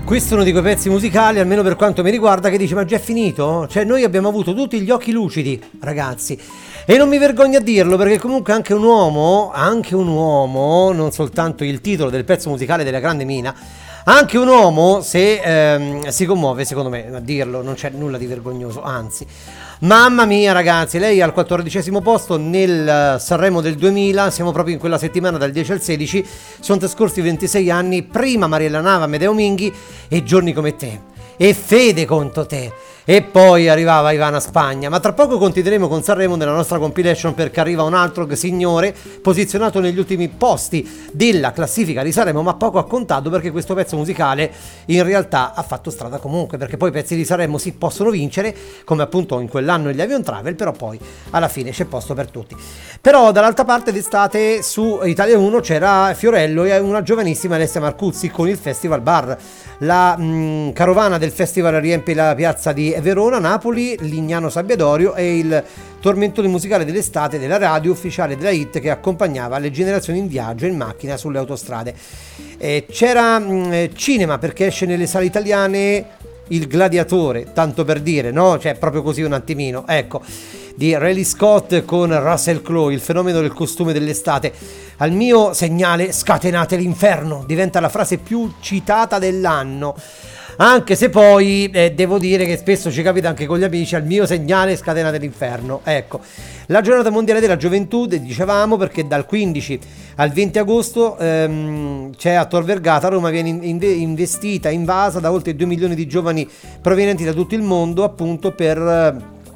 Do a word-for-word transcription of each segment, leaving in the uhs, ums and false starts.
Questo è uno di quei pezzi musicali, almeno per quanto mi riguarda, che dice: ma già è finito? Cioè, noi abbiamo avuto tutti gli occhi lucidi, ragazzi, e non mi vergogno a dirlo, perché comunque anche un uomo, anche un uomo, non soltanto il titolo del pezzo musicale della Grande Mina, anche un uomo, se ehm, si commuove, secondo me, a dirlo non c'è nulla di vergognoso, anzi. Mamma mia, ragazzi, lei è al quattordicesimo posto nel Sanremo del duemila, siamo proprio in quella settimana dal dieci al sedici, sono trascorsi ventisei anni, prima Mariella Nava, Amedeo Minghi e Giorni come te, e Fede contro te, e poi arrivava Ivana Spagna. Ma tra poco continueremo con Sanremo nella nostra compilation, perché arriva un altro signore posizionato negli ultimi posti della classifica di Sanremo, ma poco ha contato, perché questo pezzo musicale in realtà ha fatto strada comunque, perché poi i pezzi di Sanremo si possono vincere, come appunto in quell'anno gli Avion Travel, però poi alla fine c'è posto per tutti. Però dall'altra parte d'estate su Italia uno c'era Fiorello e una giovanissima Alessia Marcuzzi con il Festival Bar. La mh, carovana del festival riempie la piazza di Verona, Napoli, Lignano Sabbiadorio, e il tormentone musicale dell'estate della radio ufficiale della hit che accompagnava le generazioni in viaggio in macchina sulle autostrade. Eh, c'era mh, cinema, perché esce nelle sale italiane Il Gladiatore, tanto per dire, no? Cioè proprio così un attimino, ecco, di Riley Scott con Russell Crowe, il fenomeno del costume dell'estate. Al mio segnale scatenate l'inferno diventa la frase più citata dell'anno, anche se poi eh, devo dire che spesso ci capita anche con gli amici: al mio segnale scatenate l'inferno. Ecco, la giornata mondiale della gioventù, dicevamo, perché dal quindici al venti agosto ehm, c'è a Tor Vergata, Roma viene in- investita, invasa da oltre due milioni di giovani provenienti da tutto il mondo, appunto per eh,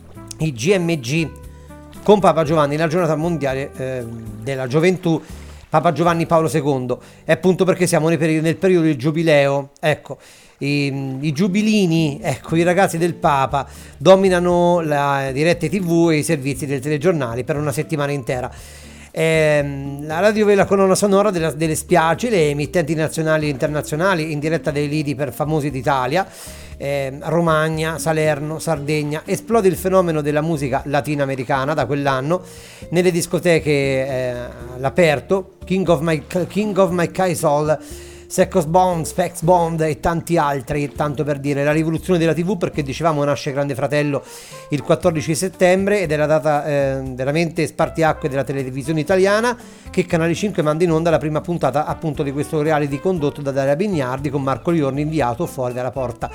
i G M G, con Papa Giovanni, la giornata mondiale eh, della gioventù, Papa Giovanni Paolo secondo, è appunto perché siamo nel periodo, nel periodo del giubileo, ecco. I, i giubilini, ecco, i ragazzi del Papa dominano la dirette tv e i servizi del telegiornali per una settimana intera. Ehm, la radio è la colonna sonora della, delle spiagge, le emittenti nazionali e internazionali in diretta dai lidi per famosi d'Italia, ehm, Romagna, Salerno, Sardegna. Esplode il fenomeno della musica latinoamericana da quell'anno nelle discoteche, eh, all'aperto, King of My, King of My Soul, Sex Bond, Specs Bond e tanti altri, tanto per dire. La rivoluzione della tivù, perché dicevamo nasce Grande Fratello il quattordici settembre ed è la data eh, veramente spartiacque della televisione italiana, che Canale cinque manda in onda la prima puntata appunto di questo reality condotto da Daria Bignardi, con Marco Liorni inviato fuori dalla porta.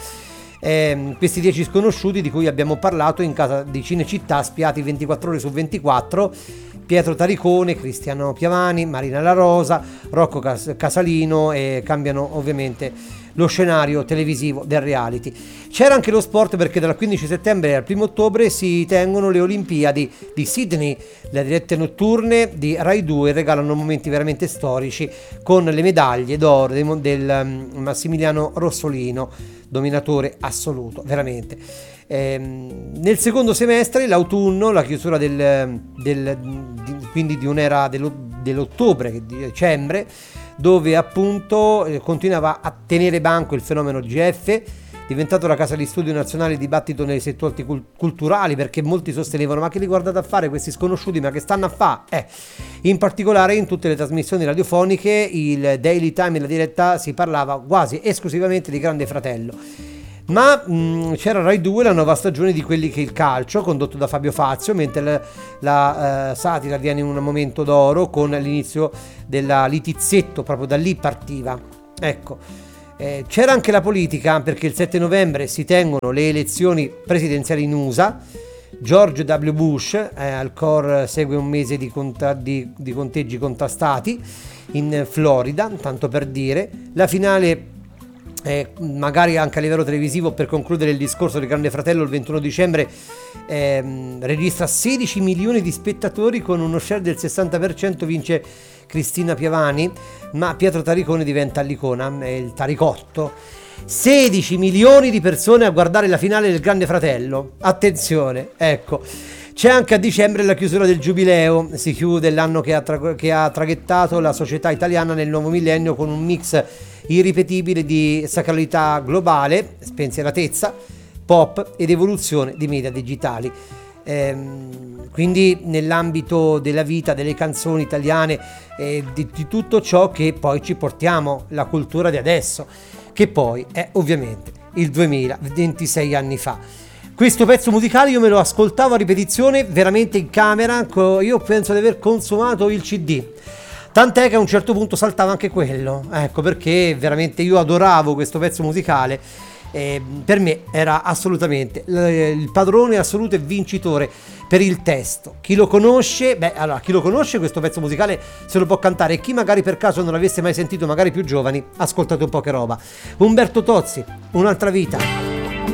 Eh, questi dieci sconosciuti di cui abbiamo parlato in casa di Cinecittà, spiati ventiquattro ore su ventiquattro, Pietro Taricone, Cristiano Piavani, Marina La Rosa, Rocco Cas- Casalino, e cambiano ovviamente lo scenario televisivo del reality. C'era anche lo sport, perché dal quindici settembre al primo ottobre si tengono le Olimpiadi di Sydney. Le dirette notturne di Rai due regalano momenti veramente storici, con le medaglie d'oro del, del um, Massimiliano Rossolino, dominatore assoluto, veramente. Ehm, nel secondo semestre, l'autunno, la chiusura del, del di, quindi di un'era dello, dell'ottobre, di dicembre, dove appunto eh, continuava a tenere banco il fenomeno G F, diventato la casa di studio nazionale dibattito nei settori cult- culturali, perché molti sostenevano: ma che li guardate a fare questi sconosciuti, ma che stanno a fare? Eh, in particolare in tutte le trasmissioni radiofoniche, il Daily Time e la diretta, si parlava quasi esclusivamente di Grande Fratello. Ma mh, c'era Rai due, la nuova stagione di Quelli che il calcio, condotto da Fabio Fazio, mentre la, la uh, satira viene in un momento d'oro con l'inizio della Litizzetto, proprio da lì partiva. Ecco, eh, c'era anche la politica, perché il sette novembre si tengono le elezioni presidenziali in U S A. George W. Bush, eh, al core segue un mese di, conta- di, di conteggi contrastati in Florida, tanto per dire. La finale, Eh, magari anche a livello televisivo, per concludere il discorso del Grande Fratello, il ventuno dicembre ehm, registra sedici milioni di spettatori con uno share del sessanta per cento, vince Cristina Piavani, ma Pietro Taricone diventa l'icona, è il Taricotto. sedici milioni di persone a guardare la finale del Grande Fratello, attenzione, ecco. C'è anche a dicembre la chiusura del Giubileo, si chiude l'anno che ha, tra- che ha traghettato la società italiana nel nuovo millennio, con un mix irripetibile di sacralità globale, spensieratezza, pop ed evoluzione di media digitali. Ehm, quindi nell'ambito della vita, delle canzoni italiane, e di, di tutto ciò che poi ci portiamo, la cultura di adesso. che poi è ovviamente il duemila, ventisei anni fa. Questo pezzo musicale io me lo ascoltavo a ripetizione veramente in camera, io penso di aver consumato il C D. Tant'è che a un certo punto saltava anche quello, ecco perché veramente io adoravo questo pezzo musicale. Eh, per me era assolutamente il padrone assoluto e vincitore per il testo. Chi lo conosce, beh, allora chi lo conosce questo pezzo musicale se lo può cantare, e chi magari per caso non l'avesse mai sentito, magari più giovani, ascoltate un po' che roba. Umberto Tozzi, Un'altra vita.